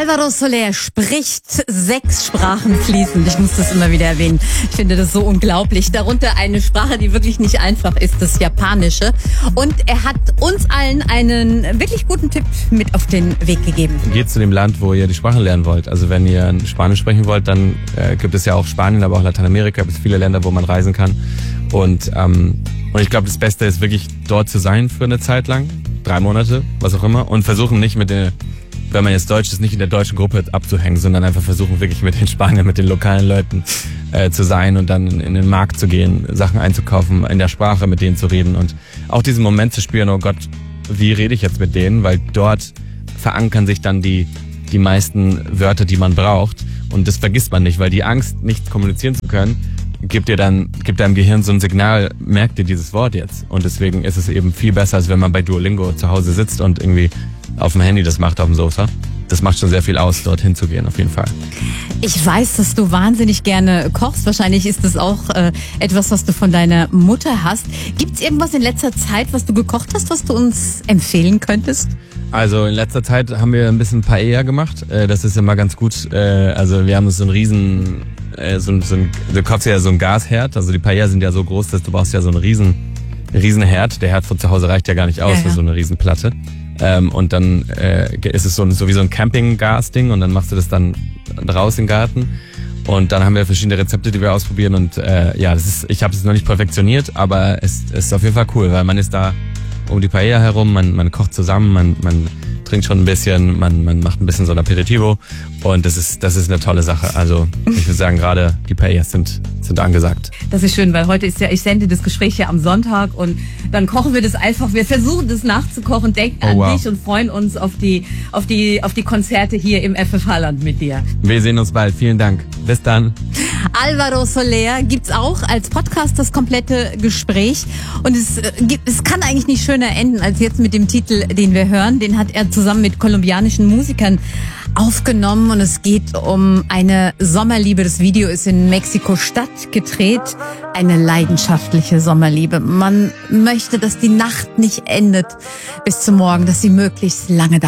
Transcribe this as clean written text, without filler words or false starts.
Álvaro Soler spricht 6 Sprachen fließend. Ich muss das immer wieder erwähnen. Ich finde das so unglaublich. Darunter eine Sprache, die wirklich nicht einfach ist, das Japanische. Und er hat uns allen einen wirklich guten Tipp mit auf den Weg gegeben. Geht zu dem Land, wo ihr die Sprache lernen wollt. Also wenn ihr Spanisch sprechen wollt, dann gibt es ja auch Spanien, aber auch Lateinamerika. Es gibt viele Länder, wo man reisen kann. Und ich glaube, das Beste ist wirklich dort zu sein für eine Zeit lang. 3 Monate, was auch immer. Und versuchen nicht wenn man jetzt Deutsch ist, nicht in der deutschen Gruppe abzuhängen, sondern einfach versuchen wirklich mit den Spaniern, mit den lokalen Leuten zu sein und dann in den Markt zu gehen, Sachen einzukaufen, in der Sprache mit denen zu reden und auch diesen Moment zu spüren, oh Gott, wie rede ich jetzt mit denen? Weil dort verankern sich dann die meisten Wörter, die man braucht. Und das vergisst man nicht, weil die Angst, nicht kommunizieren zu können, gibt deinem Gehirn so ein Signal, merkt dir dieses Wort jetzt. Und deswegen ist es eben viel besser, als wenn man bei Duolingo zu Hause sitzt und irgendwie auf dem Handy das macht, auf dem Sofa. Das macht schon sehr viel aus, dorthin zu gehen, auf jeden Fall. Ich weiß, dass du wahnsinnig gerne kochst. Wahrscheinlich ist das auch etwas, was du von deiner Mutter hast. Gibt's irgendwas in letzter Zeit, was du gekocht hast, was du uns empfehlen könntest? Also in letzter Zeit haben wir ein bisschen Paella gemacht. Das ist immer ganz gut. Also wir haben so einen riesen, du kaufst ja so einen Gasherd. Also die Paella sind ja so groß, dass du brauchst ja so einen riesen Herd. Der Herd von zu Hause reicht ja gar nicht aus für so eine riesen Platte. Und dann ist es so wie so ein Campinggas-Ding und dann machst du das dann raus im Garten. Und dann haben wir verschiedene Rezepte, die wir ausprobieren und ich habe es noch nicht perfektioniert, aber es ist auf jeden Fall cool, weil man ist da um die Paella herum, man kocht zusammen, man trinkt schon ein bisschen, man macht ein bisschen so ein Aperitivo und das ist eine tolle Sache. Also ich würde sagen, gerade die Paellas sind angesagt. Das ist schön, weil heute ist ja, ich sende das Gespräch ja am Sonntag und dann kochen wir das einfach, wir versuchen das nachzukochen, denken an dich und freuen uns auf die Konzerte hier im FFH-Land mit dir. Wir sehen uns bald, vielen Dank. Bis dann. Álvaro Soler gibt's auch als Podcast das komplette Gespräch und es kann eigentlich nicht schöner enden als jetzt mit dem Titel, den wir hören. Den hat er zusammen mit kolumbianischen Musikern aufgenommen und es geht um eine Sommerliebe. Das Video ist in Mexiko-Stadt gedreht. Eine leidenschaftliche Sommerliebe. Man möchte, dass die Nacht nicht endet bis zum Morgen, dass sie möglichst lange dauert.